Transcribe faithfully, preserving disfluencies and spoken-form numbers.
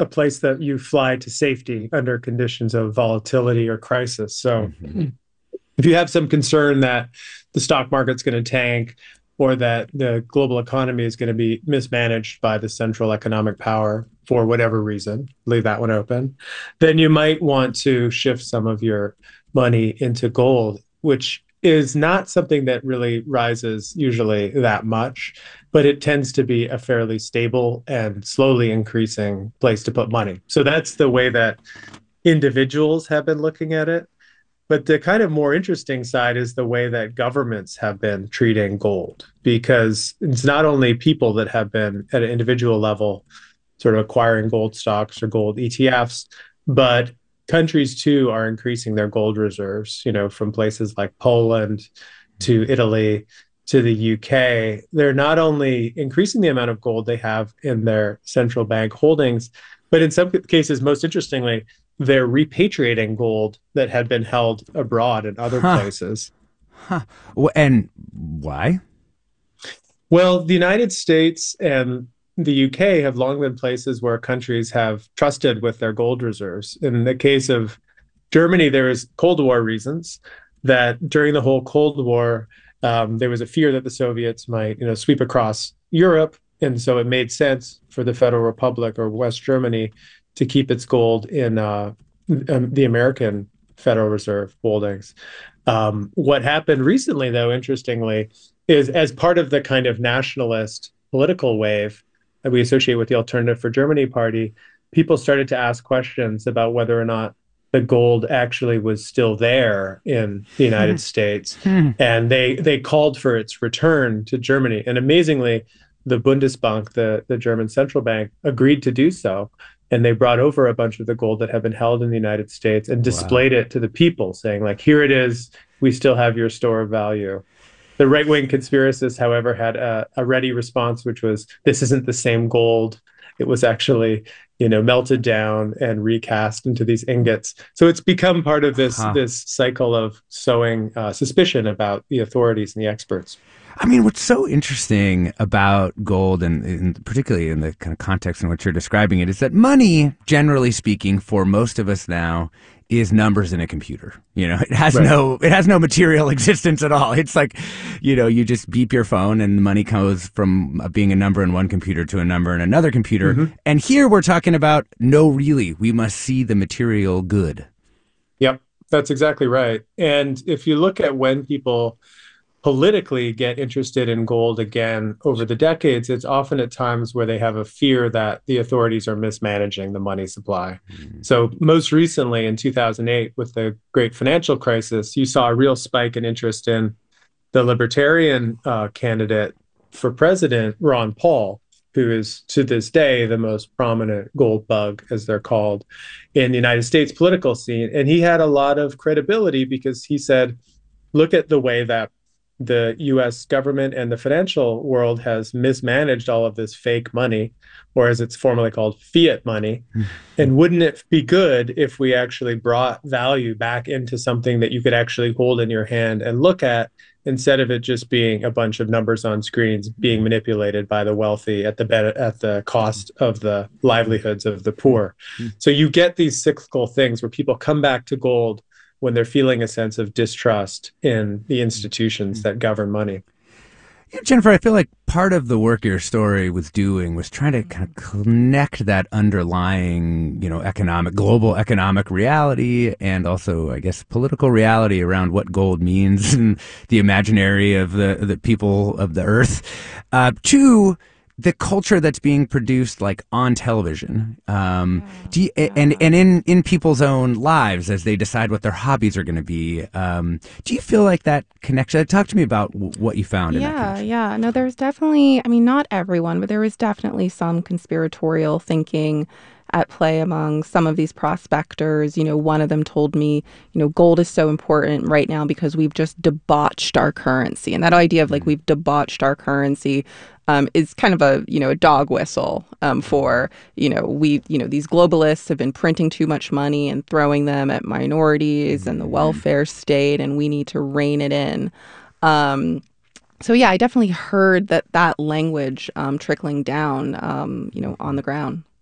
a place that you fly to safety under conditions of volatility or crisis. So mm-hmm. if you have some concern that the stock market's going to tank or that the global economy is going to be mismanaged by the central economic power for whatever reason, leave that one open, then you might want to shift some of your money into gold, which is not something that really rises usually that much, but it tends to be a fairly stable and slowly increasing place to put money. So that's the way that individuals have been looking at it. But the kind of more interesting side is the way that governments have been treating gold, because it's not only people that have been at an individual level sort of acquiring gold stocks or gold E T Fs, but countries too are increasing their gold reserves, you know, from places like Poland to Italy to the U K. They're not only increasing the amount of gold they have in their central bank holdings, but in some cases, most interestingly, they're repatriating gold that had been held abroad in other huh. places. Huh. And why? Well, the United States and the U K have long been places where countries have trusted with their gold reserves. In the case of Germany, there is Cold War reasons that during the whole Cold War, um, there was a fear that the Soviets might, you know, sweep across Europe. And so it made sense for the Federal Republic or West Germany to keep its gold in uh, um, the American Federal Reserve holdings. Um, what happened recently, though, interestingly, is as part of the kind of nationalist political wave that we associate with the Alternative for Germany party, people started to ask questions about whether or not the gold actually was still there in the United States. And they they called for its return to Germany. And amazingly, the Bundesbank, the, the German central bank, agreed to do so. And they brought over a bunch of the gold that had been held in the United States and displayed wow. it to the people, saying, like, here it is. We still have your store of value. The right-wing conspiracists, however, had a, a ready response, which was, this isn't the same gold. It was actually, you know, melted down and recast into these ingots. So it's become part of this, huh. this cycle of sowing uh, suspicion about the authorities and the experts. I mean, what's so interesting about gold, and, and particularly in the kind of context in which you're describing it, is that money, generally speaking, for most of us now, is numbers in a computer. You know, it has right. no, it has no material existence at all. It's like, you know, you just beep your phone and the money goes from being a number in one computer to a number in another computer. Mm-hmm. And here we're talking about, no, really, we must see the material good. Yep, that's exactly right. And if you look at when people politically get interested in gold again over the decades, it's often at times where they have a fear that the authorities are mismanaging the money supply. Mm-hmm. So most recently in two thousand eight, with the great financial crisis, you saw a real spike in interest in the libertarian uh, candidate for president, Ron Paul, who is to this day the most prominent gold bug, as they're called, in the United States political scene. And he had a lot of credibility because he said, look at the way that the U S government and the financial world has mismanaged all of this fake money, or as it's formally called, fiat money. Mm. And wouldn't it be good if we actually brought value back into something that you could actually hold in your hand and look at, instead of it just being a bunch of numbers on screens being manipulated by the wealthy at the be- at the cost of the livelihoods of the poor. Mm. So you get these cyclical things where people come back to gold when they're feeling a sense of distrust in the institutions that govern money. Yeah, Jennifer, I feel like part of the work your story was doing was trying to kind of connect that underlying, you know, economic, global economic reality and also, I guess, political reality around what gold means and the imaginary of the, the people of the earth, uh, to the culture that's being produced like on television, um, yeah, do you, yeah. and and in in people's own lives as they decide what their hobbies are going to be. Um, do you feel like that connection? Talk to me about w- what you found. Yeah, in that connection. yeah. No, there's definitely. I mean, not everyone, but there was definitely some conspiratorial thinking at play among some of these prospectors. You know, one of them told me, you know, gold is so important right now because we've just debauched our currency. And that idea of like we've debauched our currency um, is kind of a, you know, a dog whistle um, for, you know, we, you know, these globalists have been printing too much money and throwing them at minorities and the welfare state, and we need to rein it in. Um, so, yeah, I definitely heard that that language um, trickling down, um, you know, on the ground.